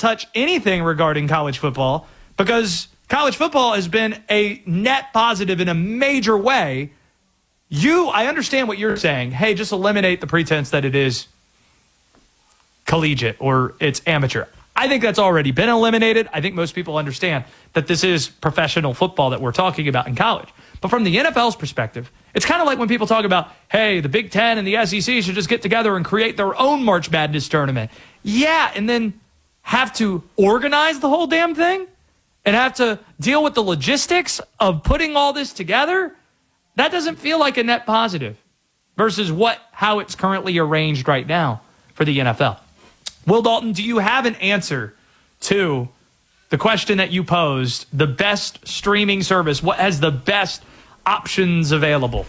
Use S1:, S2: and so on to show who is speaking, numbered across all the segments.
S1: touch anything regarding college football because college football has been a net positive in a major way. I understand what you're saying. Hey, just eliminate the pretense that it is collegiate or it's amateur. I think that's already been eliminated. I think most people understand that this is professional football that we're talking about in college. But from the NFL's perspective, it's kind of like when people talk about, hey, the Big Ten and the SEC should just get together and create their own March Madness tournament. Yeah, and then have to organize the whole damn thing and have to deal with the logistics of putting all this together. That doesn't feel like a net positive versus how it's currently arranged right now for the NFL. Will Dalton, do you have an answer to the question that you posed? The best streaming service, what has the best options available?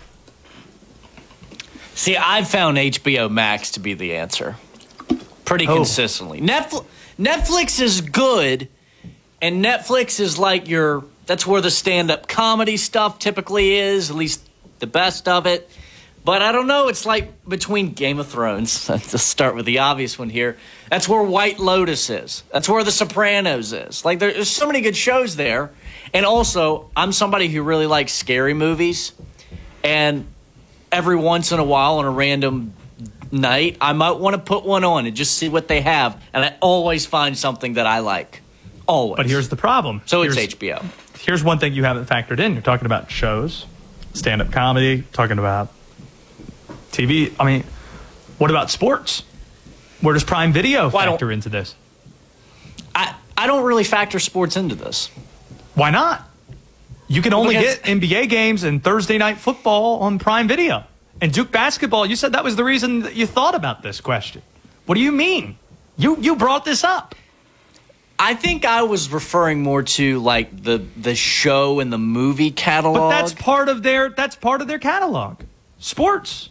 S2: See, I've found HBO Max to be the answer pretty consistently. Netflix is good, and Netflix is like that's where the stand-up comedy stuff typically is, at least the best of it. But I don't know, it's like between Game of Thrones, to start with the obvious one here, that's where White Lotus is. That's where The Sopranos is. Like, there's so many good shows there. And also, I'm somebody who really likes scary movies. And every once in a while, on a random night, I might want to put one on and just see what they have. And I always find something that I like. Always.
S1: But here's the problem.
S2: So it's HBO.
S1: Here's one thing you haven't factored in. You're talking about shows, stand-up comedy, talking about TV. I mean, what about sports? Where does Prime Video factor into this?
S2: I don't really factor sports into this.
S1: Why not? You can only get NBA games and Thursday Night Football on Prime Video. And Duke basketball, you said that was the reason that you thought about this question. What do you mean? You brought this up.
S2: I think I was referring more to like the show and the movie catalog.
S1: But that's part of their catalog. Sports.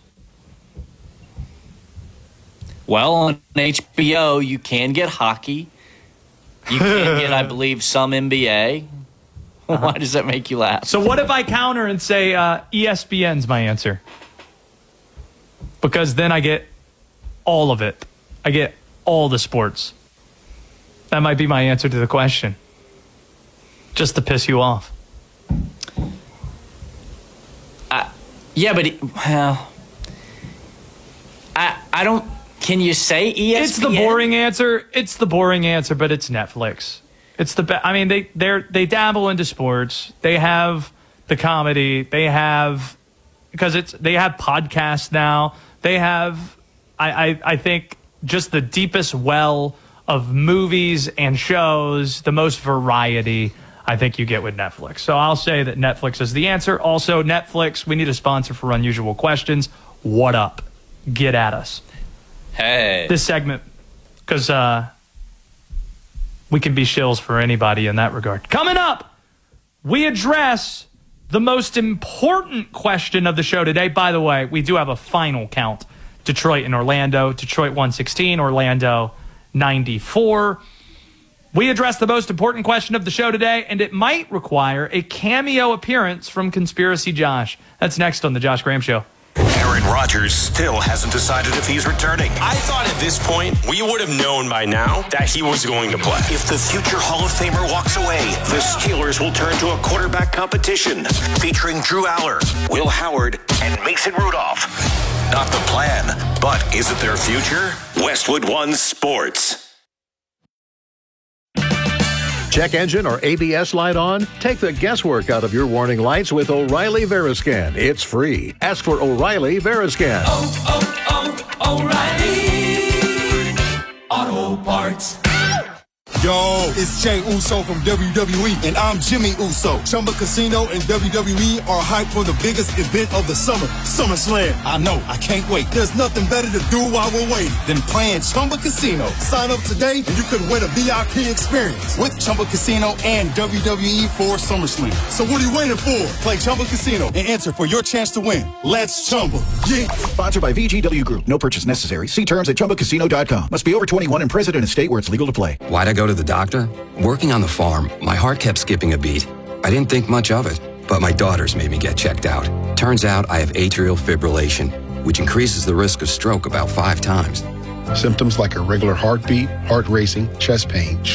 S2: Well, on HBO, you can get hockey. You can get, I believe, some NBA. Why does that make you laugh?
S1: So what if I counter and say ESPN's my answer? Because then I get all of it. I get all the sports. That might be my answer to the question. Just to piss you off.
S2: Yeah, but I don't. Can you say ESPN?
S1: It's the boring answer. It's the boring answer, but it's Netflix. It's the I mean, they dabble into sports. They have the comedy. They have they have podcasts now. They have I think just the deepest well of movies and shows, the most variety I think you get with Netflix. So I'll say that Netflix is the answer. Also, Netflix, we need a sponsor for Unusual Questions. What up? Get at us.
S2: Hey.
S1: This segment, because we can be shills for anybody in that regard. Coming up, we address the most important question of the show today. By the way, we do have a final count. Detroit and Orlando. Detroit 116, Orlando 94. We address the most important question of the show today, and it might require a cameo appearance from Conspiracy Josh. That's next on The Josh Graham Show.
S3: Aaron Rodgers still hasn't decided if he's returning.
S4: I thought at this point we would have known by now that he was going to play.
S3: If the future Hall of Famer walks away, the Steelers will turn to a quarterback competition featuring Drew Aller, Will Howard, and Mason Rudolph. Not the plan, but is it their future? Westwood One Sports.
S5: Check engine or ABS light on? Take the guesswork out of your warning lights with O'Reilly Veriscan. It's free. Ask for O'Reilly Veriscan.
S6: O'Reilly Auto Parts.
S7: Yo, it's Jay Uso from WWE, and I'm Jimmy Uso. Chumba Casino and WWE are hyped for the biggest event of the summer, SummerSlam. I know, I can't wait. There's nothing better to do while we're waiting than playing Chumba Casino. Sign up today, and you could win a VIP experience with Chumba Casino and WWE for SummerSlam. So what are you waiting for? Play Chumba Casino and enter for your chance to win. Let's Chumba. Yeah.
S8: Sponsored by VGW Group. No purchase necessary. See terms at ChumbaCasino.com. Must be over 21 and present in a state where it's legal to play.
S9: Why'd I go to the doctor? Working on the farm, my heart kept skipping a beat. I didn't think much of it, but my daughters made me get checked out. Turns out I have atrial fibrillation, which increases the risk of stroke about 5 times.
S10: Symptoms like irregular heartbeat, heart racing, chest pain,